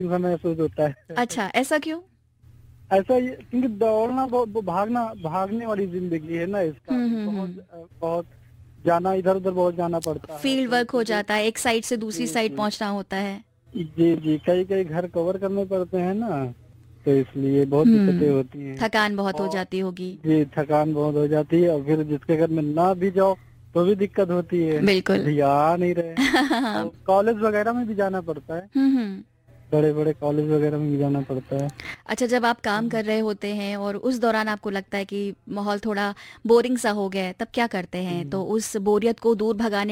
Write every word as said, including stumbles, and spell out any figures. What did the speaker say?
सा महसूस होता है। अच्छा, ऐसा क्यों? ऐसा ये क्योंकि दौड़ना बहुत भागना भागने वाली जिंदगी है ना, इसका हुँ, भी हुँ, बहुत हुँ। अ, बहुत जाना इधर उधर बहुत जाना पड़ता है, फील्ड तो वर्क हो इसीलिए। जाता है, एक साइड से दूसरी जी साइड जी पहुँचना होता है। जी जी, कई कई घर कवर करने पड़ते हैं ना, तो इसलिए बहुत दिक्कतें हुँ, होती हैं। थकान बहुत हो और जाती होगी। जी, थकान बहुत हो जाती है, और फिर जिसके घर में ना भी जाओ तो भी दिक्कत होती है, बिल्कुल। भैया आ नहीं रहे। और कॉलेज वगैरह में भी जाना पड़ता है, हुँ, हुँ। बड़े बड़े कॉलेज वगैरह में भी जाना पड़ता है। अच्छा, जब आप काम हम्म। कर रहे होते हैं और उस दौरान आपको लगता है कि माहौल थोड़ा बोरिंग सा हो गया है, तब क्या करते हैं? तो उस बोरियत को दूर भगाने